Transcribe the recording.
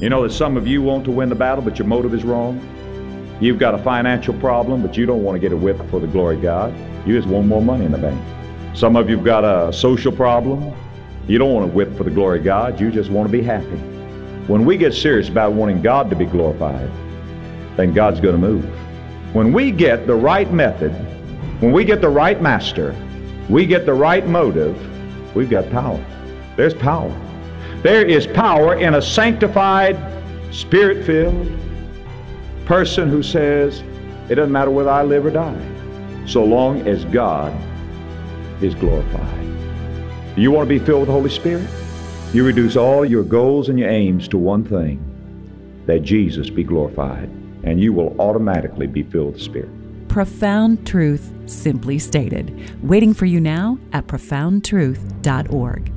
You know that some of you want to win the battle, but your motive is wrong. You've got a financial problem, but you don't want to get a whip for the glory of God. You just want more money in the bank. Some of you've got a social problem. You don't want to whip for the glory of God. You just want to be happy. When we get serious about wanting God to be glorified, then God's going to move. When we get the right method, when we get the right master, we get the right motive, we've got power. There's power. There is power in a sanctified, Spirit-filled person who says, it doesn't matter whether I live or die, so long as God is glorified. Do you want to be filled with the Holy Spirit? You reduce all your goals and your aims to one thing, that Jesus be glorified, and you will automatically be filled with the Spirit. Profound truth simply stated. Waiting for you now at profoundtruth.org.